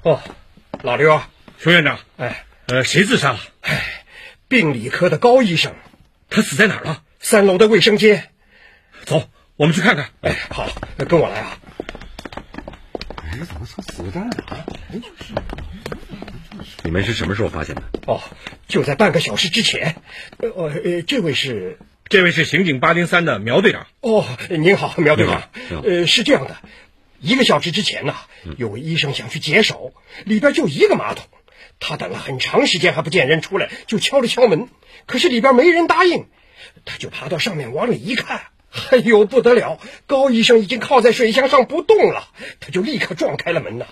哦，老刘啊， 熊院长，谁自杀了？ 病理科的高医生。 他死在哪儿了 ？3楼的卫生间。 走，我们去看看。 好，跟我来啊。 怎么死这儿了？ 你们是什么时候发现的？ 就在半个小时之前。这位是刑警803的苗队长。 您好，苗队长。是这样的，1个小时之前呢，有位医生想去解手，里边就1个马桶，他等了很长时间还不见人出来，就敲了敲门，可是里边没人答应，他就爬到上面往里一看，哎呦不得了，高医生已经靠在水箱上不动了，他就立刻撞开了门呐。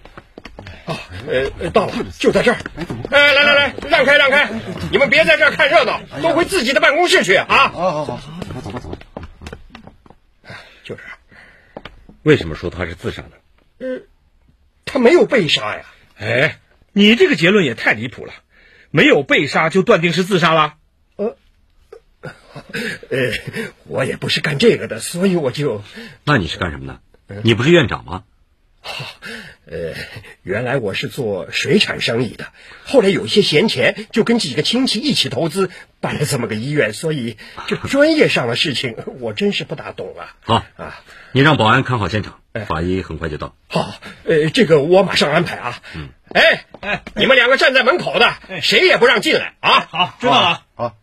到了，就在这儿。来，让开，你们别在这儿看热闹，都回自己的办公室去啊！ 好，走吧。 就这儿。 为什么说他是自杀呢？ 他没有被杀呀。 你这个结论也太离谱了，没有被杀就断定是自杀了？ 我也不是干这个的，所以我就…… 那你是干什么的？你不是院长吗？ 原来我是做水产生意的，后来有一些闲钱，就跟几个亲戚一起投资办了这么个医院，所以这专业上的事情我真是不大懂啊。 好你让保安看好现场，法医很快就到。 好，这个我马上安排啊。你们2个站在门口的，谁也不让进来啊。 好，知道了。 好。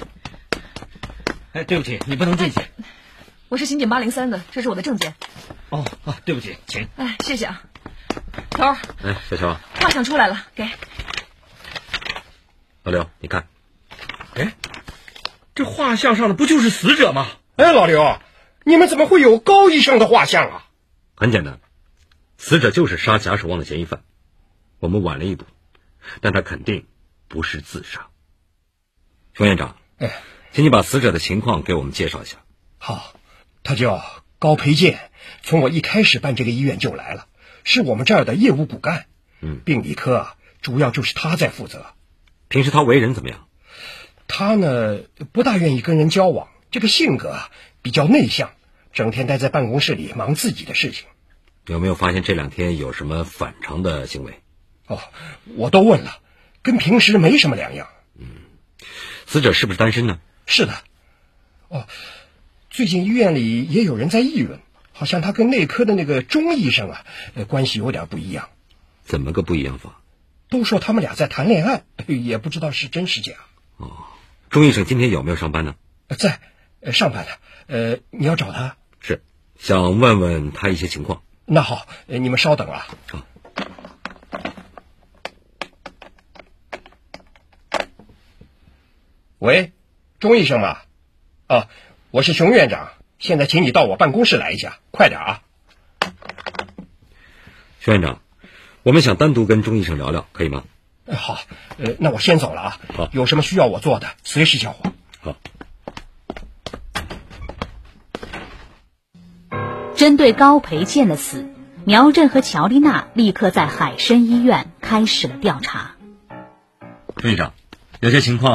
对不起，你不能进去。 我是刑警803的，这是我的证件。 对不起，请。 谢谢啊。头儿。 小乔， 画像出来了，给。 老刘，你看。 这画像上的不就是死者吗？ 老刘，你们怎么会有高医生的画像啊？ 很简单，死者就是杀贾守望的嫌疑犯，我们晚了一步，但他肯定不是自杀。熊院长，请你把死者的情况给我们介绍一下。 好，他叫高培建，从我一开始办这个医院就来了，是我们这儿的业务骨干。病理科主要就是他在负责。 平时他为人怎么样？ 他呢，不大愿意跟人交往，这个性格比较内向，整天待在办公室里忙自己的事情。 有没有发现这2天有什么反常的行为？ 我都问了，跟平时没什么两样。 死者是不是单身呢？ 是的。最近医院里也有人在议论，好像他跟内科的那个钟医生关系有点不一样。 怎么个不一样法？ 都说他们俩在谈恋爱，也不知道是真是假。 钟医生今天有没有上班呢？ 在上班的。你要找他？ 是，想问问他一些情况。 那好，你们稍等啊。 好。 喂，钟医生吗？我是熊院长，现在请你到我办公室来一下，快点啊。 熊院长，我们想单独跟钟医生聊聊，可以吗？ 好，那我先走了啊。 好， 有什么需要我做的，随时叫我。 好。 针对高培建的死，苗振和乔丽娜立刻在海参医院开始了调查。 钟医生，有些情况